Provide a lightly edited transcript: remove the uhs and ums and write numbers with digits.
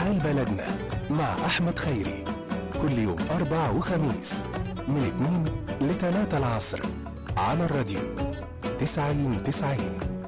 حال بلدنا مع أحمد خيري، كل يوم أربع وخميس من 2 ل 3 العصر على الراديو 90-90.